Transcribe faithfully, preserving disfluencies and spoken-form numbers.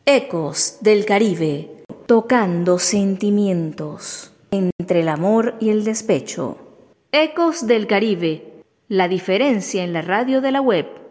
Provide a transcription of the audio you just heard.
Ecos del Caribe, tocando sentimientos entre el amor y el despecho. Ecos del Caribe, la diferencia en la radio de la web.